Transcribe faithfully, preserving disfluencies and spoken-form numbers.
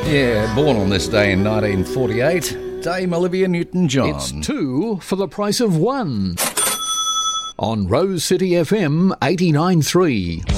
Yeah, born on this day in nineteen forty-eight, Dame Olivia Newton-John. It's two for the price of one on Rose City F M eighty-nine point three.